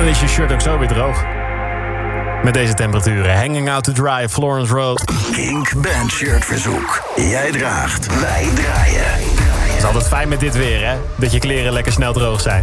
is je shirt ook zo weer droog. Met deze temperaturen. Hanging out to dry, Florence Road. Kink Band Shirt verzoek. Jij draagt, wij draaien. Het is altijd fijn met dit weer, hè? Dat je kleren lekker snel droog zijn.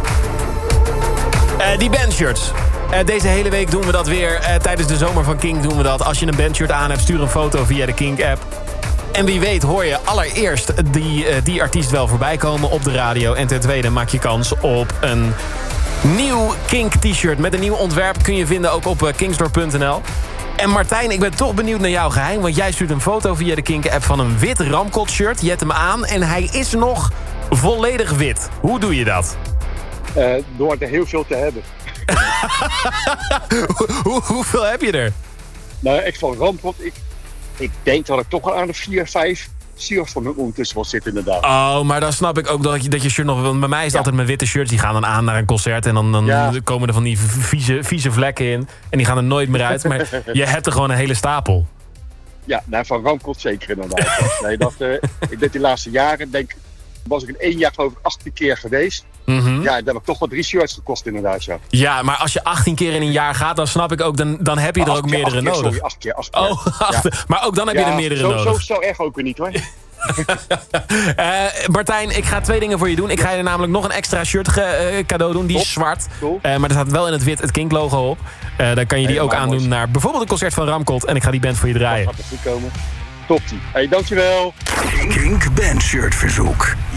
Die bandshirts. Deze hele week doen we dat weer. Tijdens de zomer van Kink doen we dat. Als je een bandshirt aan hebt, stuur een foto via de Kink-app. En wie weet hoor je allereerst die artiest wel voorbij komen op de radio. En ten tweede maak je kans op een nieuw Kink t-shirt. Met een nieuw ontwerp kun je vinden ook op kingsdorp.nl. En Martijn, ik ben toch benieuwd naar jouw geheim. Want jij stuurt een foto via de Kink-app van een wit Ramkot shirt. Je hebt hem aan en hij is nog volledig wit. Hoe doe je dat? Door er heel veel te hebben. Hoeveel heb je er? Nou, echt van Ramkot. Ik denk dat ik toch al aan de 4, 5 shirts van hem ondertussen wel zit inderdaad. Oh, maar dan snap ik ook dat je shirt nog... Want bij mij is het altijd met witte shirts. Die gaan dan aan naar een concert. En dan komen er van die vieze vlekken in. En die gaan er nooit meer uit. Maar je hebt er gewoon een hele stapel. Ja, nou, van Ramkot zeker inderdaad. Nee, ik denk die laatste jaren... was ik in 1 jaar geloof ik 18 keer geweest. Mm-hmm. Ja, dat heb ik toch wel 3 shirts gekost inderdaad, ja. Ja, maar als je 18 keer in een jaar gaat, dan snap ik ook, dan heb je er ook meerdere nodig. Sorry, 8 keer. Oh, 8. Ja. Maar ook dan heb je er meerdere nodig. Zo erg ook weer niet, hoor. Martijn, ik ga 2 dingen voor je doen. Ik ga je namelijk nog een extra shirt cadeau doen. Die is zwart. Cool. Maar er staat wel in het wit het Kink-logo op. Dan kan je die ook aandoen naar bijvoorbeeld een concert van Ramkot. En ik ga die band voor je draaien. Dat gaat er goed komen. Top-tie. Hey, dankjewel. Kink Band Shirt verzoek.